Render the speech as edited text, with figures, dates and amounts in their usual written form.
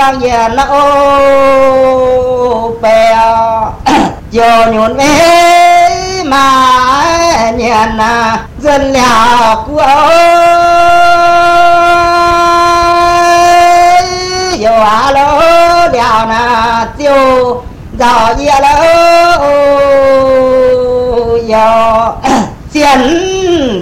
yên ô bèo giờ nhún về mà nhìn dân lào của giờ alo đèo na tiêu giờ gì alo giờ xiên